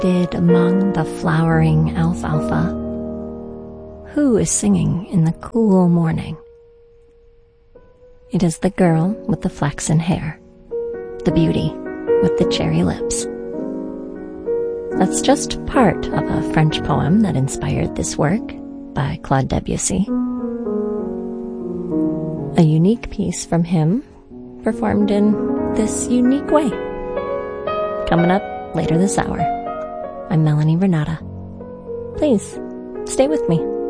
reflected among the flowering alfalfa. Who is singing in the cool morning? It is the girl with the flaxen hair, the beauty with the cherry lips. That's just part of a French poem that inspired this work by Claude Debussy. A unique piece from him, performed in this unique way. Coming up later this hour, I'm Melanie Renata. Please, stay with me.